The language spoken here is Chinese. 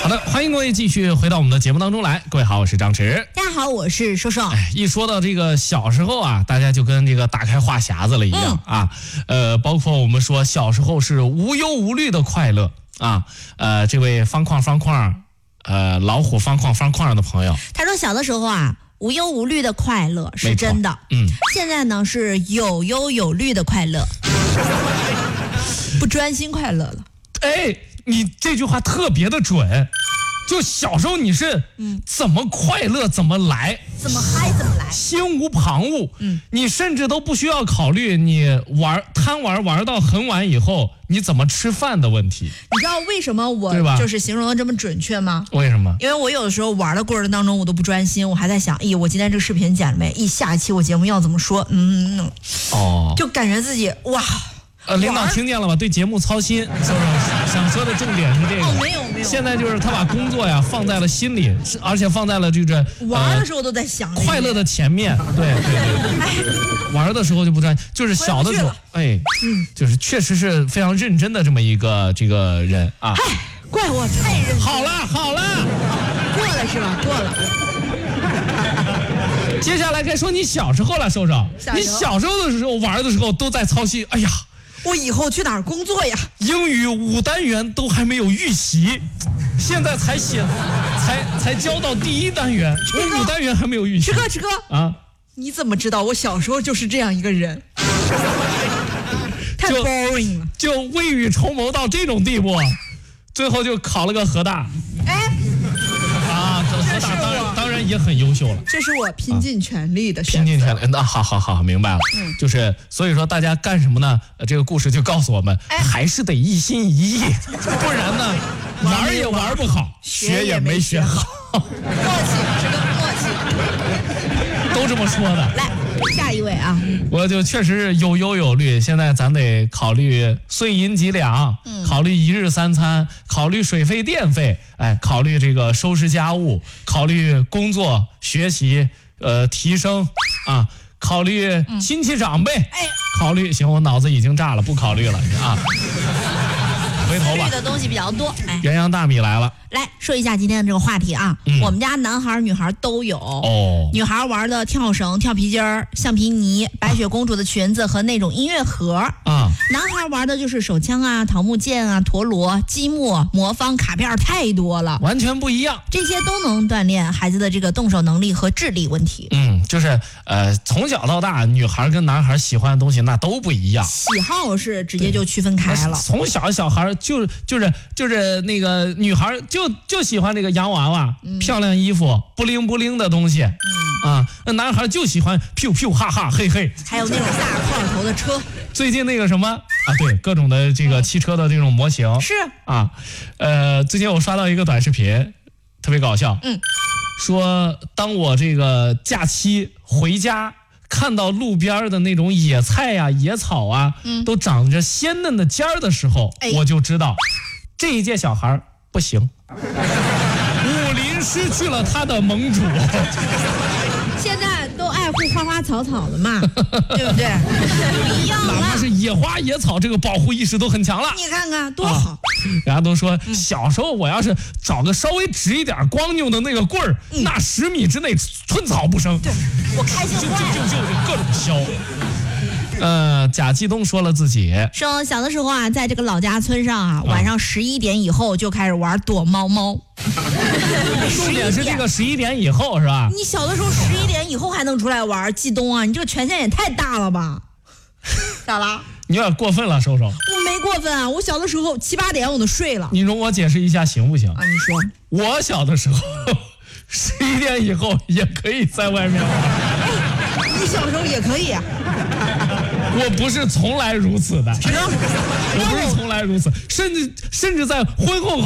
好的，欢迎各位继续回到我们的节目当中来。各位好，我是张弛。 大家好，我是瘦瘦。 一说到这个小时候啊，大家就跟这个打开话匣子了一样啊。包括我们说小时候是无忧无虑的快乐啊。这位方框老虎方框的朋友， 他说小的时候啊，无忧无虑的快乐是真的。现在呢是有忧有虑的快乐，不专心快乐了。 哎，你这句话特别的准。就小时候你是怎么快乐怎么来， 怎么嗨怎么来， 心无旁骛。你甚至都不需要考虑你贪玩到很晚以后你怎么吃饭的问题。 你知道为什么我就是形容的这么准确吗？ 为什么？ 因为我有的时候玩的过程当中我都不专心，我还在想，我今天这个视频剪了没？下一期我节目要怎么说？就感觉自己哇。 领导听见了吧？对节目操心，想说的重点是这个。 没有。 现在就是他把工作呀放在了心里，而且放在了就是玩的时候都在想快乐的前面。对。玩的时候就不专，就是小的时候，就是确实是非常认真的这么一个这个人啊。 怪我太认真。 好了， 过了是吧？过了。 接下来该说你小时候了，瘦瘦。你小时候的时候玩的时候都在操心，哎呀。 我以后去哪儿工作呀？ 英语5单元都还没有预习，现在才教到第1单元，5单元还没有预习。 吃哥啊！ 你怎么知道我小时候就是这样一个人？太 boring 了， 就未雨绸缪到这种地步，最后就考了个河大。河大当然也很优秀了。 这是我拼尽全力的选择。 拼尽全力，那好，明白了。就是所以说大家干什么呢？这个故事就告诉我们，还是得一心一意，不然呢，玩也玩不好，学也没学好。 默契，这个默契， 都这么说的。 来，下一位啊。 我就确实是有忧有虑，现在咱得考虑岁银几两，考虑1日3餐，考虑水费电费，考虑这个收拾家务，考虑工作学习提升啊，考虑亲戚长辈，考虑行，我脑子已经炸了，不考虑了啊。回头吧。 虑的东西比较多。 元阳大米来了。 来说一下今天的这个话题啊。我们家男孩女孩都有。女孩玩的跳绳、跳皮筋儿、橡皮泥、白雪公主的裙子和那种音乐盒啊。男孩玩的就是手枪啊、桃木剑啊、陀螺、积木、魔方、卡片，太多了， 完全不一样。 这些都能锻炼孩子的这个动手能力和智力问题。 就是从小到大，女孩跟男孩喜欢的东西那都不一样， 喜好是直接就区分开了。 从小孩就是那个女孩就喜欢这个洋娃娃、漂亮衣服、不灵不灵的东西，那男孩就喜欢噗噗哈哈嘿嘿， 还有那种大块头的车。 最近那个什么啊，对，各种的这个汽车的这种模型是啊，最近我刷到一个短视频，特别搞笑，说当我这个假期回家。看到路边的那种野菜呀、野草啊，都长着鲜嫩的尖儿的时候，我就知道这一届小孩不行，武林失去了他的盟主。 现在都爱护花花草草了嘛，对不对？不一样了， 哪怕是野花野草，这个保护意识都很强了。 你看看多好！ 人家都说小时候我要是找个稍微直一点光扭的那个棍儿，那10米之内寸草不生。 对，我开心坏了， 就各种削。贾继东说了自己说小的时候啊，在这个老家村上啊，晚上11点以后就开始玩躲猫猫。 重点是这个11点以后是吧？ 你小的时候11点以后还能出来玩，继东啊，你这个权限也太大了吧？咋了？ 你有点过分了，瘦瘦。 我没过分啊，我小的时候7、8点我都睡了。 你容我解释一下行不行？ 啊，你说。 我小的时候11点以后也可以在外面玩。 你小时候也可以啊。 我不是从来如此的，我不是从来如此，甚至在婚后。